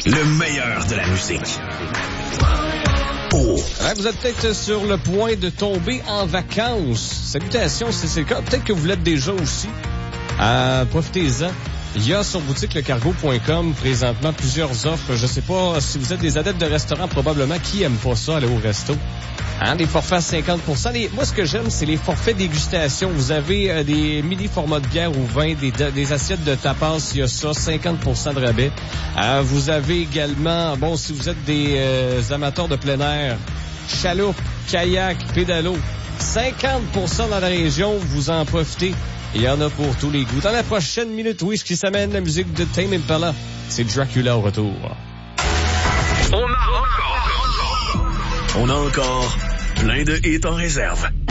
Le meilleur de la musique. Oh. Vous êtes peut-être sur le point de tomber en vacances. Salutations, si c'est le cas. Peut-être que vous l'êtes déjà aussi. Profitez-en. Il y a sur boutiquelecargo.com présentement plusieurs offres. Je sais pas si vous êtes des adeptes de restaurants, probablement. Qui aime pas ça, aller au resto? Des forfaits à 50%. Moi, ce que j'aime, c'est les forfaits dégustation. Vous avez des mini-formats de bière ou vin, des assiettes de tapas, il y a ça, 50% de rabais. Vous avez également, si vous êtes des amateurs de plein air, chaloupe, kayak, pédalo, 50% dans la région, vous en profitez. Il y en a pour tous les goûts. Dans la prochaine minute, oui, ce qui s'amène, la musique de Tame Impala, c'est Dracula au retour. On a encore plein de hits en réserve.